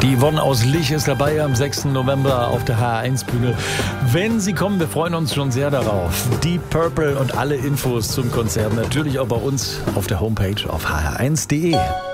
Die Yvonne aus Lich ist dabei am 6. November auf der HR1-Bühne. Wenn Sie kommen, wir freuen uns schon sehr darauf. Deep Purple und alle Infos zum Konzert natürlich auch bei uns auf der Homepage auf hr1.de.